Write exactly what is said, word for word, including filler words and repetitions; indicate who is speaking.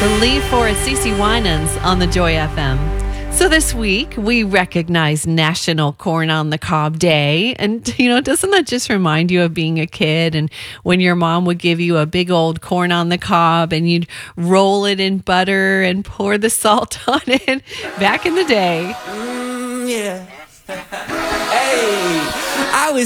Speaker 1: Lee Forest, CeCe Winans on the Joy F M. So this week, we recognize National Corn on the Cob Day. And, you know, doesn't that just remind you of being a kid and when your mom would give you a big old corn on the cob and you'd roll it in butter and pour the salt on it back in the day?
Speaker 2: Mm, yeah. Hey, I was